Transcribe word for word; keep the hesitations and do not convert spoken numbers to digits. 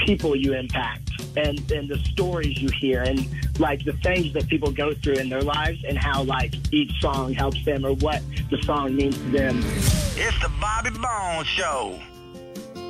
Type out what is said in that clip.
people you impact and, and the stories you hear and, like, the things that people go through in their lives and how, like, each song helps them or what the song means to them. It's the Bobby Bones Show.